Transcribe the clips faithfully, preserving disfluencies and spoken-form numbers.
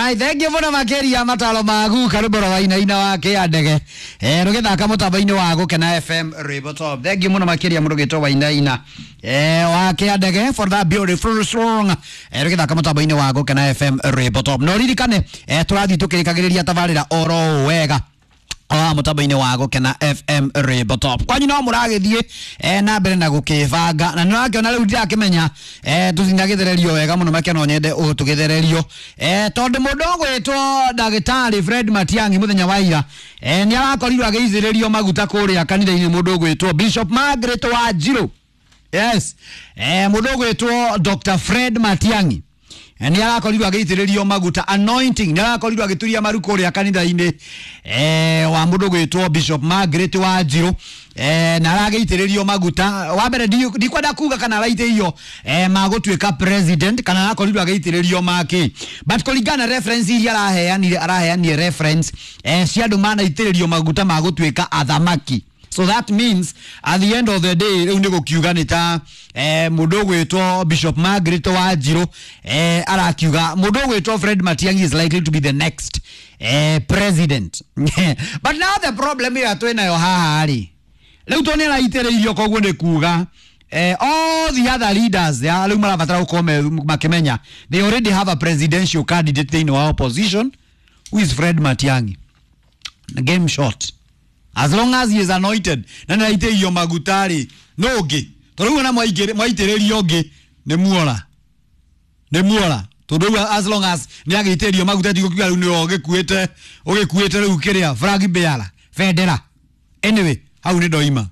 Alright, thank you muno makeria matalo magu kariboro waina ina wake ya ndege. Eh rugithaka mutabaini wa gukena F M Ribo Top. Thank you muno makeria murugito waina ina. Eh wake ya ndege for that beautiful song. Eh rugithaka mutabaini wa gukena F M Ribo Top. No ririkane eh turathi tukirikagiriria tabarira oro wega. Ah mutabaini wa gukena F M Ribo Top. Kwanyu no muragithie eh na mbere na gukibanga na nirakiona riu ndirakimenya eh tuzinagithirerio wega muno make no nyende utugithirerio eh tondu mundogo etwo Dagitari Fred Matiang'i muthenya wa ira eh ni arakorirwo ageithiririo maguta kuria kanitha-ini mundogo etwo Bishop Margaret Wanjiru. Yes eh mundogo etwo Doctor Fred Matiang'i ni arakorirwo ageithiririo maguta anointing ni arakorirwo agituria maruko ria kanitha-ini eh wa mundu gwitwo Bishop Margaret Wanjiru eh na arageithiririo maguta wa mbere ndikwenda kuga kana raite iyo eh magutwika president kana arakorirwo ageithiririo maki but kuringana reference iria araheanire araheanire reference eh cia andu manaithiririo maguta magutwika athamaki. So that means at the end of the day riu ndiko kiuganita eh mundu gwitwo Bishop Margaret Wanjiru eh arakiuga mundu gwitwo Fred Matiang'i is likely to be the next eh president. But now the problem here twina yo haha ari riu tone raitiririo koguo ni kuga eh all the other leaders ya riu marabatara ukome makimenya they already have a presidential candidate in our opposition who is Fred Matiang'i. The game short. As long as he is anointed na naite iyo magutari no ge toruga na mwaigere mwaitiririo ge ne muola ne muola toruga as long as ni agitirio magutari gokiga ru ni ogekuete ogekuete ru kiria flag beara federa anyway hau ni doima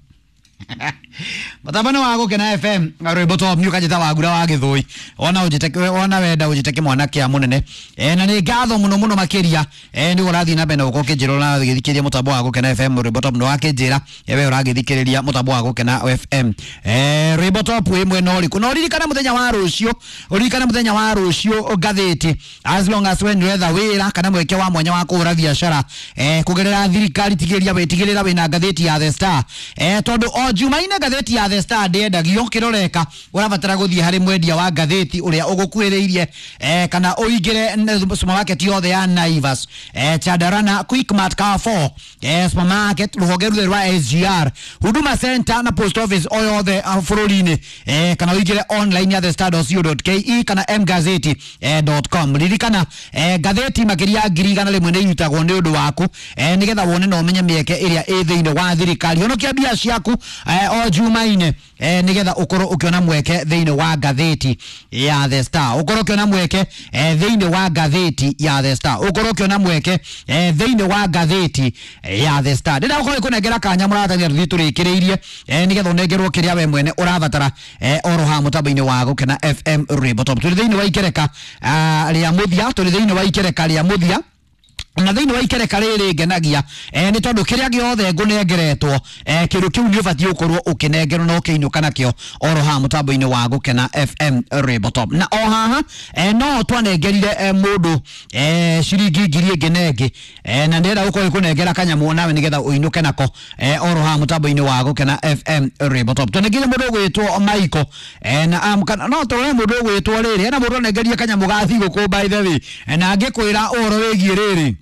Matabano wa gukena F M Ribo Top ni ukajita wagura wa githui ona ujiteke ona wenda ujiteke mwana kia munene eh na ni gatho muno muno makeria eh ni urathi na bena uko kijiro na githikiria mutambo wa gukena F M Ribo Top no akijira ewe uragithikiriria mutambo wa gukena F M eh Ribo Top we mwe no riku no ririkana muthenya wa rucio uririkana muthenya wa rucio gatheti as long as when whether wira kana mweke wa mwanya wa kuura biashara eh kugerera thirikari tigiria wetigirira wina gatheti ya The Star eh tondu o jumaine gatheti ya The Star ndendagio kiroreka urabatara guthie hari mwendia wa gatheti uria ugukwiriirie eh kana uingire supermarket yothe ya Naivas eh Chandarana Quickmart Carrefour eh supermarket ruhoge ruthe rwa S G R Huduma Center na post office oyothe bururi-ini eh kana uingire online ya the star dot co dot ke kana mgazeti dot com ririkana eh gatheti makiria ngiri kana rimwe ni irutagwo ni undu waku eh nigetha wone no menye mieke iria i thiini wa thirikari onokia bia ciaku eh o jumaine eh nigetha ukoro ukiona mweke thiini wa gatheti ya The Star ukoro ukiona mweke eh thiini wa gatheti ya The Star ukoro ukiona mweke eh thiini wa gatheti ya The Star ndira ukoro ikunengera kanya muratania thiturikireirie eh nigetha unengerwo kiria we mwene urabatara eh oroha mutambo-ini wa gukena F M Ribo Top turi thiini wa ikereka ria muthia turi thiini wa ikereka ria muthia na thiini wa ikereka riri ngenagia eh ni tondu kiria giothe ngunengeretwo eh kiru kiu ni ubati ukorwo ukinengerwo no kiinuka nakio oroha mutambo-ini wa gukena F M Ribo Top na o haha eh no twanengerire eh, mundu eh shiringi ngiri ngenenge eh na ndera uko ikunengera kanyamu nawe nigetha uinuke nako eh oroha mutambo-ini wa gukena F M Ribo Top tunengire mundu gwitwo Michael eh na amkana no tore mundu gwitwo riri na mundu nengerie kanyamu gathi guku by the way na angikwira oro wegie riri.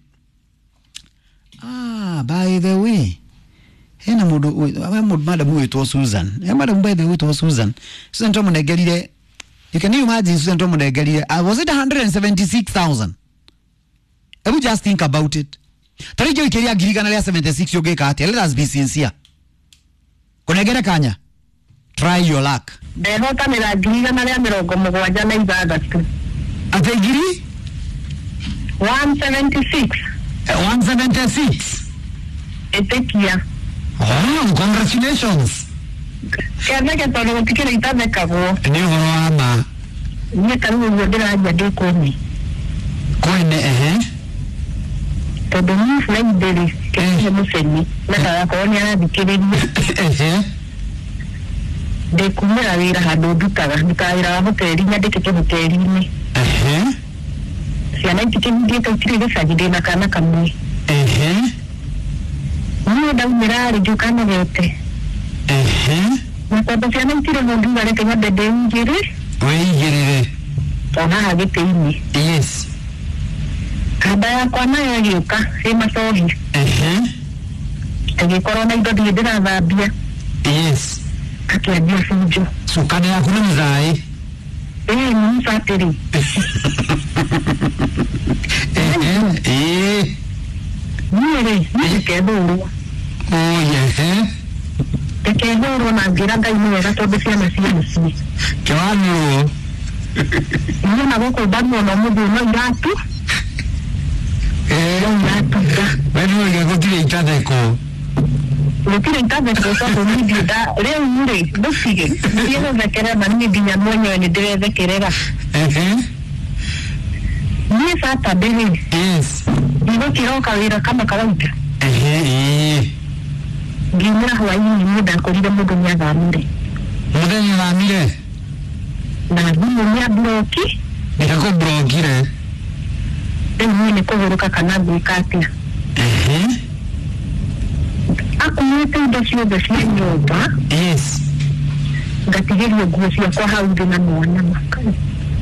Ah, by the way, hena mudu we mudu madam witwo Susan. Eh madam by the way witwo Susan. Susan to munegerire. You can you imagine Susan to munegerire? Uh, was it one hundred seventy-six thousand? I would just think about it. Tarijo ikeria girigana ya seventy-six yogeka ati. Let us be sincere. Kunegere kanya. Try your luck. Behota nira girigana ya mirongo mugwanja na ithathatu. Ate giri? one seventy-six. one seventy-six. Etekia. Oh, congratulations. Kena ke tolo kutikira itabeka go. Ni horama. Ni kanu yodera jade ko ni. Ko ne eh. To do ni fly deli. Ke mu seni. Na ta ko ni ana dikire ni. Eh. De kumira wira hado dutaga. Nikaira hoteli nya deke ke hoteli ni. Eh. Siana ikitin dia ka tiri ga sajide na kana kamni. Eh. Ni da mirari jukana vete. Eh. Na kwa siana itire mo ndingare ke ngade de ngire. We ngire. Ona hage teini. Yes. kanda yakwa nayo ĩgĩũka ĩ macohi ehe agĩkorwo na indo ndirĩ ndĩrathambia yes akĩambia bunjo so kanda yaku nĩ mũthaĩ ĩĩ nĩ mũbatĩri ehe niĩ-rĩ nĩndĩkethũrwo oye ndĩkethũrwo na njĩra Ngai nĩ wega tondũ ciana cia mũciĩ kĩwanĩrwo niona gũkũ mbaruo no mũthĩ no iratũ eh no iratuga we nĩ oiga gũtirĩ itatheko gũtirĩ itatheko tondũ niĩ ndirĩ rĩu-rĩ ndũcige thiĩ gũthekerera na niĩ nginya mwenyewe nĩ ndĩrethekerera ehe niĩ Saturday-rĩ yes ndigũkĩra o kawĩra kama kawaida ehe ngiumĩra hwainĩ niĩ ndakorire mũndũ nĩ athamire mũthenya ũthamire na thimũ nĩ abroki nĩgakũbrokire rĩu niĩ nĩ kũhũrũka kana gwĩka atĩa ehe akuĩte indo ciothe cia nyũmba yes ngatigĩrio nguo ciakwa hau thĩ na mwana makari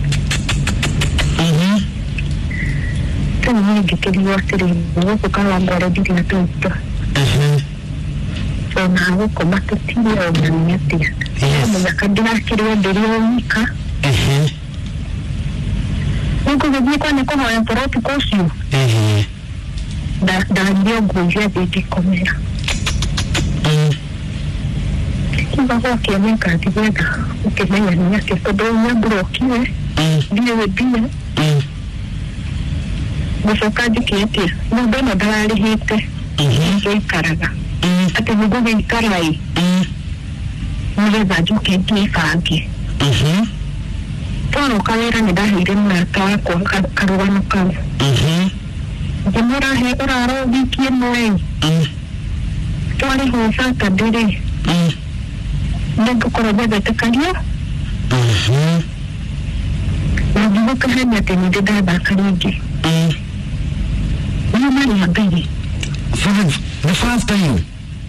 mhm rĩu niĩ ngĩkĩrio atĩrĩrĩ gũkũ kawangware ndirĩ na tũito ehe ona gũkoma tũtirĩ ona nĩ atĩa mũnyaka ndĩrakĩrwo ndĩrĩ o wika ehe nĩngũgĩthiĩ kwa nĩ kũhoya tũrotuka ũcio ehe ndarire nguo iria thĩ ngĩkomera kiuga gwakĩone ngathi gwetha ũkĩmenya nĩ atĩ tondũ nĩ amburokire ndirĩ mbia gũcoka njĩkĩtie nyũmba ĩno ndararĩhĩte ngĩikaraga atĩ nĩngũgĩikara-ĩ nĩgetha njoke ngĩbange twaroka wĩra nĩ ndaheire mũrata wakwa karũgano kau ngĩmwĩra he ũrara wiki ĩmwe-ĩ twarĩhwo Saturday-rĩ nĩngũkorwo njethete kario na ndigũkĩhenia atĩ nĩndĩ ndathaka rĩngĩ niĩ marĩ ya mbere for the, the first time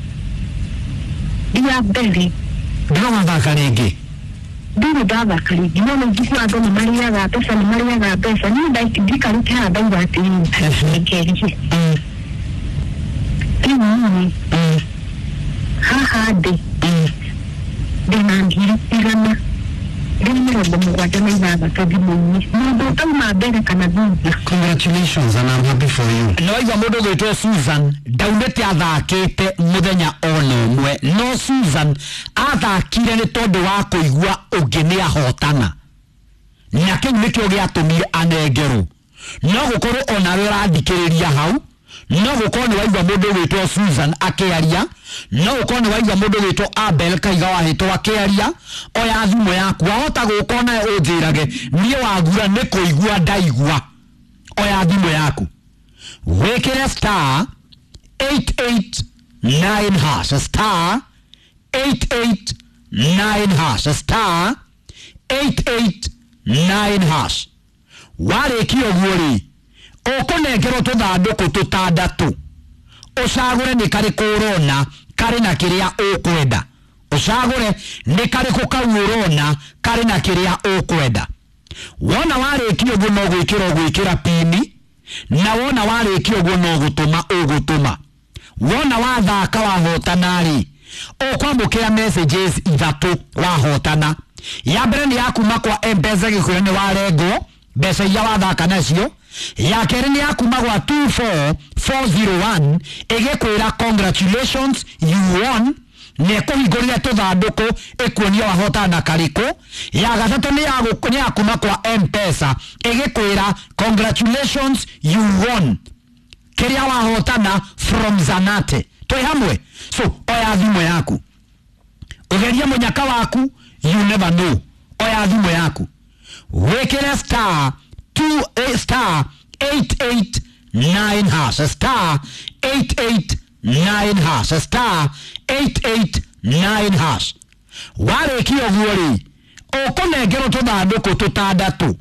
ndia mbere ndĩromathaka rĩngĩ ndĩrĩ ndathaka rĩngĩ no maingĩ cia andũ nĩ marĩaga mbeca nĩ marĩaga mbeca niĩ ndikarĩte haha ndauga atĩrĩrĩ ngerie rĩu haha ndĩ ndĩna ngiri igana rĩu mĩrongo mũgwanja na ithathatũ thimũ-inĩ mũndũ ũtauma mbere kana thutha. Congratulations and I'm happy for you. Nĩ waigua mũndũ ũgwĩtwo Susan ndaumĩte athakĩte mũthenya ona ũmwe no Susan athakire nĩ tondũ wa kũigua ũngĩ nĩ ahotana na kĩu nĩkĩo gĩatũmire anengerwo no gũkorwo onawe ũrathikĩrĩria hau no gũkorwo nĩ waigua mũndũ ũgwĩtwo Susan akĩaria no gũkorwo nĩ waigua mũndũ ũgwĩtwo Abel Kaiga wahĩtwo akĩaria oya thimũ yaku wahota gũka nayo ũnjĩrage niĩ wagura nĩ kũigua ndaigua oya thimũ yaku wĩkĩre star eight eight nine hash star eight eight nine hash star eight eight nine hash warĩkia ũguo rĩ ũkũnengerwo tũthandũkũ tũtandatũ ũcagũre nĩ karĩkũ ũrona karĩ na kĩrĩa ũkwenda ũcagũre nĩ karĩkũ kau ũrona karĩ na kĩrĩa ũkwenda wona warĩkia ũguo no gwĩkĩra ũgwĩkĩra pini na wona warĩkia ũguo no gũtũma ũgũtũma wona wathaka wahotana rĩ ũkwamũkĩra messages ithatũ wahotana ya mbere nĩ ya kuma kwa M-Pesa gĩkũyũ nĩ warengwo mbeca iria wathaka nacio ya kerĩ nĩ ya kuma gwa two four four zero one ĩgĩkwĩra congratulations you won nĩ kũhingũrĩra tũthandũkũ ĩkuonia wahotana karĩkũ ya gatatũ nĩ ya kuma kwa M-Pesa ĩgĩkwĩra congratulations you won kĩrĩa wahotana from Zanate twĩ hamwe so oya thimũ yaku ũgeria mũnyaka waku you never know oya thimũ yaku wĩkĩre star two a star eight eight nine hash star eight eight nine hash star eight eight nine hash warĩkia ũguo rĩ ũkũnengerwo tũthandũkũ tũtandatũ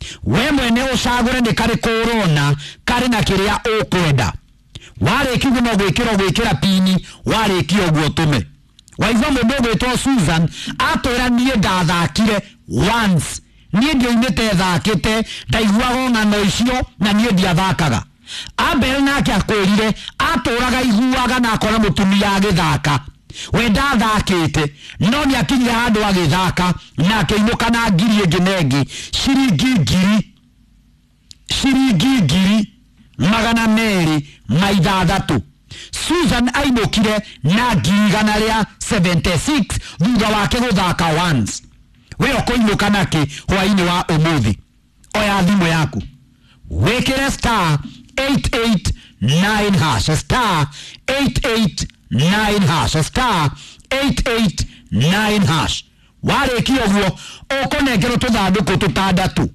we mwene ũcagũre nĩ karĩkũ ũrona karĩ na kĩrĩa ũkwenda warĩkia ũguo no gwĩkĩra gwĩkĩra pini warĩkia ũguo tũme waigua mũndũ ũgwĩtwo Susan atwĩra niĩ ndathakire once niĩ ndioimĩte thakĩte ndaiguaga ng'ano icio na niĩ ndiathakaga Abel nake akwirire aturaga iguaga na akora mutumia agithaka wenda thakite no ni akinyira handu agithaka na akiinuka na ngiri inginengi shiringi ngiri shiringi ngiri magana meri maithathatu. Susan ainukire na ngiri gana ria seventy-six thutha wake guthaka once. We okoinuka naki hwaini wa umuthi. Oya thimu yaku wekere star eight eight nine hash star eight eight nine hash star eight eight nine hash. Wareki oguo okonengero tuthanduku tutandatu.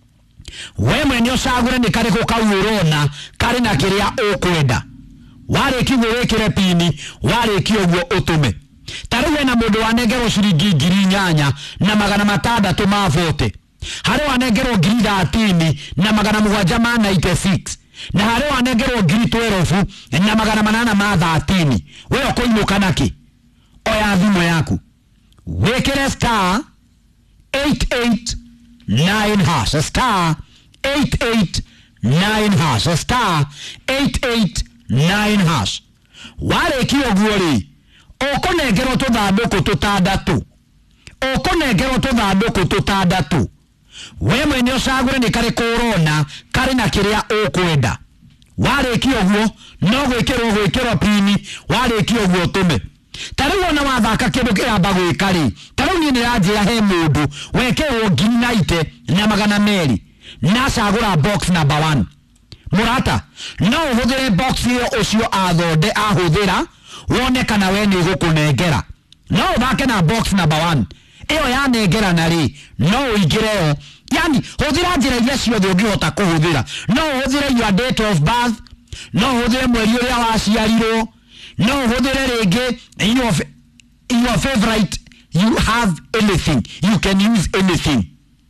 We mwene ocagure ni kariko kau urona kari na kiria ukwenda. Wareki wekere pini wareki oguo utume. Tariwe na mundu wanengero shiringi ngiri nyanya na magana matandatu ma vote. Hare wanengero ngiri thirteen na magana mugwanja ma ninety-six. Na hare wanengero ngiri twelve na magana manana ma thirteen. We okoinuka naki. Oya thimu yaku wekere star eight eight nine hash star eight eight nine hash star eight eight nine hash. Wareki oguo ri okonengero tuthanduku tutandatu. Okonengero tuthanduku tutandatu. We mwene ocagure ni kari kurona kari na kiria ukwenda. Wareki oguo no gwikirwo gwikirwo pini wareki oguo tume. Tariu ona wathaka kindu kiramba gwikari tariu ni niranjira he mundu wekirwo ngiri ninety na magana meri na cagura box number one. Murata no uhuthire box iyo ucio athonde ahuthira wone kana we ni gukunengera. No uthake na box number one iyo ya nengera na ri no uingire. Yani huthira njira iria ciothe ungihota kuhuthira. No uhuthire your date of birth, no uhuthire mweri uria waciarirwo, no uhuthire ringi your your favorite. You have anything, you can use anything,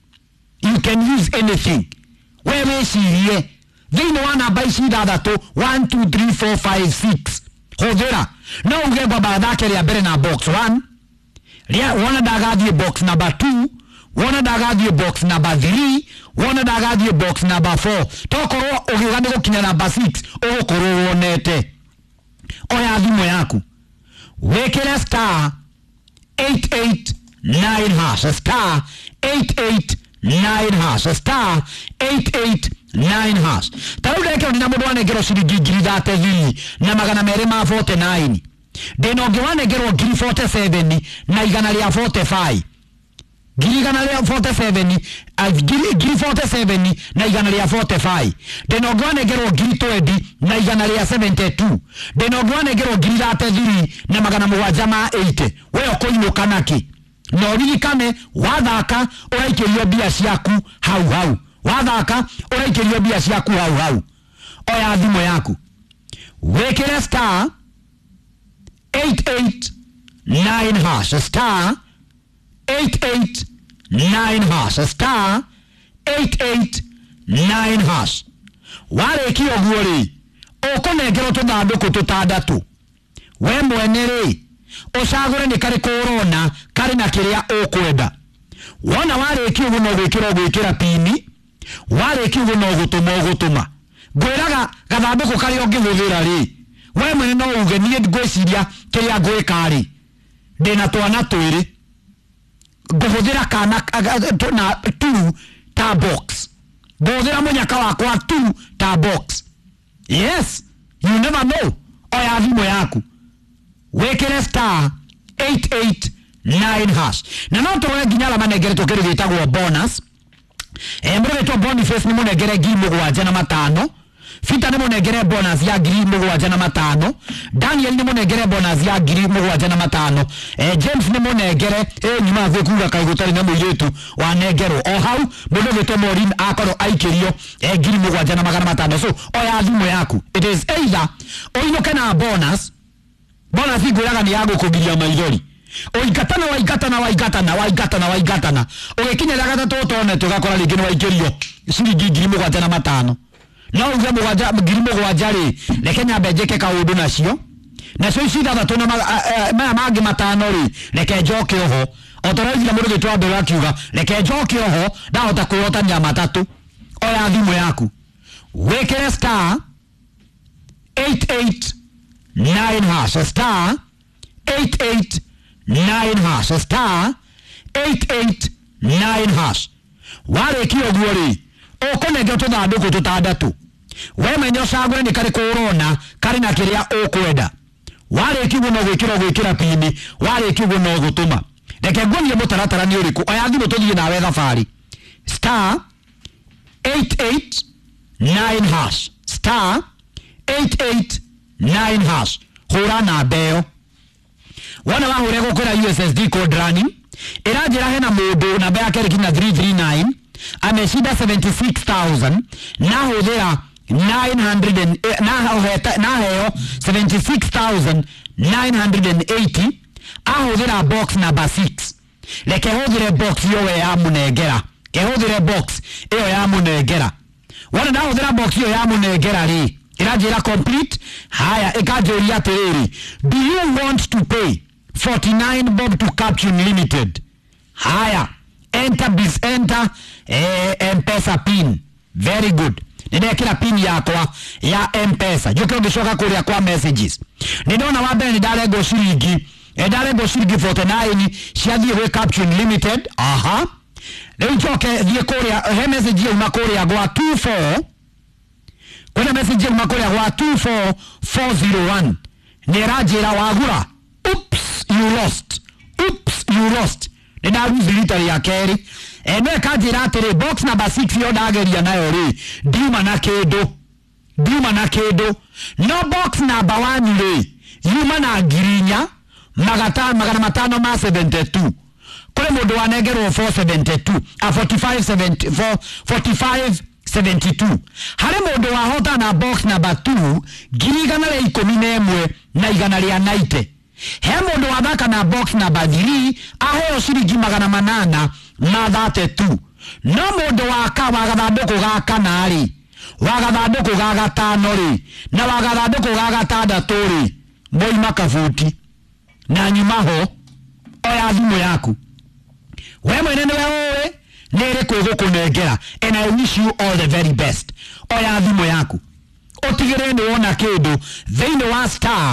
you can use anything. We wicirie thiini wa namba ici ithathatu one two three four five six huthira. No uge ngwamba thake ria mbere na box one ria wona ndagathie box number two wona ndagathie box number three wona ndagathie box number four tokorwo ugiuga ni gukinya number six ugukorwo wonete. Oya thimu yaku wekere star eight eight nine hash star eight eight nine hash star eight eight nine hash. Tariu reke ni mundu wanengero shiringi ngiri thirty na magana meri ma forty-nine. Deno ngi wanengero ngiri forty-seven na igana ria forty-five. Ngiri igana ria forty-seven ngiri forty-seven na igana ria forty-five. Deno ngi wanengero ngiri twenty na igana ria seventy-two. Deno ngi wanengero ngiri thirty-three na magana mugwanja ma eighty. We okoinuka naki. No ririkane wathaka uraikirio bia ciaku hau hau. Wathaka uraikirio bia ciaku hau hau. Oya thimu yaku wekere star eight eight nine hash star eight eight nine hash star eight eight nine hash. Wareki oguo ri ukonengero tuthanduku tutandatu. We mwene ri ocagure ni kari kurona kari na kiria ukwenda. Wona wareki uguo no gwikira gwikira pini wareki uguo no gutuma gutuma. Gwiraga gathanduku kari ongihuthira ri we mwene no uge nie ngwiciria kiria ngwika ri ndina twana twiri nguhuthira kana na two ta box. Nguhuthira munyaka wakwa two ta box. Yes, you never know. Oya thimu yaku wekere star eight eight nine hash. Na no tore nginya la manegere tokere gitagwo bonus. Eh mure to Boniface ni munegere ngiri mugwanja na matano. Fita ni munegere bonus ya ngiri mugwanja na matano. Daniel ni munegere bonus ya ngiri mugwanja na matano. Eh James ni munegere eh nyuma gwikuga kaigutari na muiretu wa negero. O hau mundu gito Morin akoro aikirio eh ngiri mugwanja na magana matano. So oya thimu yaku. It is either oinuke na bonus. Bonus iguraga ni yago kugiria maithori. Oigatana waigatana waigatana waigatana waigatana. Ogekinya la gatatu utone tugakora ringi ni waikirio shiringi ngiri mugwanja na matano. No uge mugwanja ngiri mugwanja ri reke nyambe njike kaundu nacio. Nacio ici ithathatu na maya mangi matano ri reke njoke oho. Otoroithia mundu gitwa mbere akiuga reke njoke oho ndahota kwihotania matatu. Oya thimu yaku wekere star eight eight nine hash star eight eight nine hash star eight eight nine hash. Wale kio guori okonege tuthanduku tutandatu we menyo cagure ni kari kurona kari na kiria ukwenda. Wale kigu no gwikira gwikira pini wale kigu no gutuma reke ngwonye mutaratara ni uriku oya thimu tuthie nawe thabari star eight eight nine hash star eight eight nine hash hura na beo wana wahure gukira U S S D code running irajira hena mundu na bea keri kina three three nine ameshinda seventy-six thousand na hudhira nine hundred and na heta na heo seventy-six thousand nine hundred eighty ahudhira box number six leke hudhire box yo ya munegera ke hudhire box yo ya munegera wana na hudhira box yo ya munegera ri irajira complete haya ikajoria tereri. Do you want to pay forty-nine bob to Caption Limited? Haya enter bis enter eh, M-Pesa pin. Very good. Ninekira pin yakwa ya M-Pesa juke ugishoka kuria kwa messages ninaona wabe ni dale go shiringi e dale go shiringi forty-nine shiadhi we Caption Limited. Aha leo joke die kuria he message ya umakuria gwa two four kuna message ya umakuria gwa two four four zero one nirajira wagura oops you lost oops you lost nina uzilita ya keri ene kajira tere box number six yo dageria nayo ri diuma na kedo diuma na kedo no box number one ri yuma na girinya magata magana matano ma seventy-two kule modo wanegero four seventy-two a forty-five seventy-four forty-five seventy-two hare modo wa hota na box number two girigana le ikumi nemwe na igana lia naite he modo wa daka na box number three aheo shiringi magana manana na thirty-two no modo wa ka wagathanduku ga kanari wagathanduku ga gatano ri na wagathanduku ga gatandatu ri moi makafuti na nyuma ho oya thimu yaku we mwene niwe owe nere kwigukunengera and I wish you all the very best. Oya thimu yaku otigire ni wona kindu thiini wa star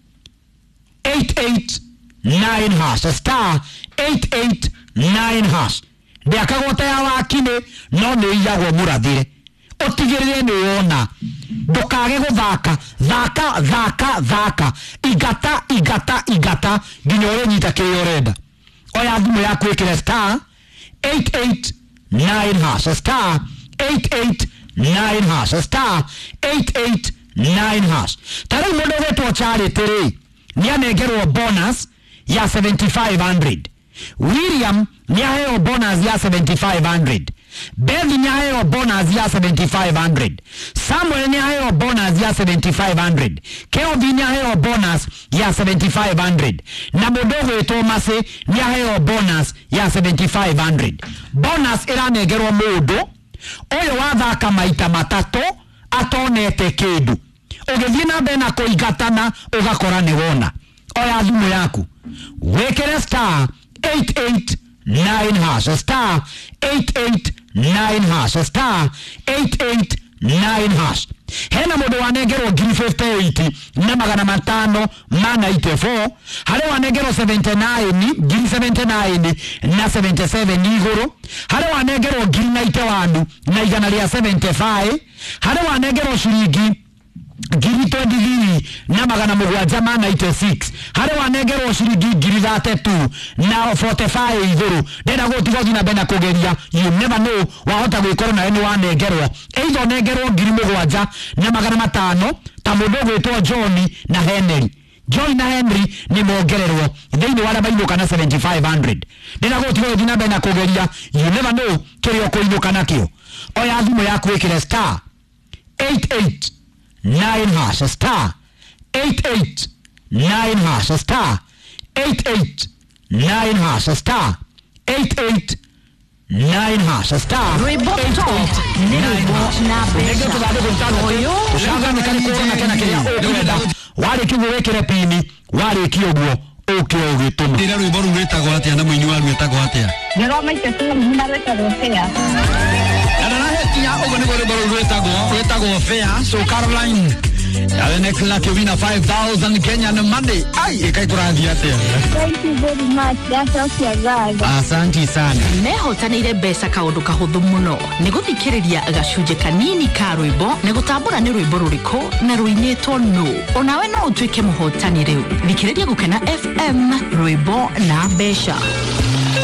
eight eight nine hash star eight eight nine hash ndiakagota ya wakine no ni iyagwo murathire otigire ni wona ndukage guthaka thaka thaka thaka igata igata igata nginya ore nyita kiyo renda. Oya thimu yaku ikire star eight eight nine hash star eight eight nine hash star eight eight nine hash. Tare modo wetu chari tere ni anegerwa bonus ya seventy-five hundred. William nyaheo bonus ya seventy-five hundred. Bevi nyaheo bonus ya seventy-five hundred. Samuel nyaheo bonus ya seventy-five hundred. Keovi nyaheo bonus ya seventy-five hundred. Na modogo Tomase nyaheo bonus ya seventy-five hundred. Bonus iranegerwa modo oyo wathaka maita matato atonete kindu ugithina bena kuigatana ugakora ni wona. Oya thimu yaku wekere star eight eight nine hash star eight eight nine hash star eight eight nine hash. Hena modo wanegero giri fifty-eight na magana matano ma ninety-four hale wanegero seventy-nine giri seventy-nine na seventy-seven igoro hale wanegero giri ninety-one na igana lia seventy-five hale wanegero shiringi giri twenty-three na magana mugwanja ma ninety-six hale wanegero shiringi giri thirty-two na forty-five igoro ndenda gutiga thina bena kugeria you never know wahota gwikora na eni wanegero either negero giri mugwanja na magana matano ta mundu gwitwo John na Henry. John na Henry ni mongererwo thiini wala bainuka na seventy-five hundred ndenda gutiga thina bena kugeria you never know kirio kuinuka nakio. Oya thimu yaku ikire star eight eight nine hash star eight eight nine hash star eight eight nine hash star eight eight nine hash star eight eight nine hash. Nega tudade kuntano oyo ushanga mekani kuona kana kenya okwenda wale kigo wekere pini wale kiogwo okyo ogituma ndira rwimbo rwetagwo atia na muini wa rwetagwo atia ngero maite tu na rwetagwo fea ana na hetia ogo ni rwimbo rwetagwo rwetagwo fea. So Caroline Yale next lucky winner five thousand Kenyan money. Ai, ikaikurathia tena. Thank you very much. That's okay, guys. Asante sana. Mehotanire mbeca kaundu kahuthu muno ni guthikiriria gacunje kanini ka rwimbo ni gutambura ni rwimbo ruriko na ruinitwo no onawe no utwike muhotani riu thikiriria gukena F M rwimbo na mbeca.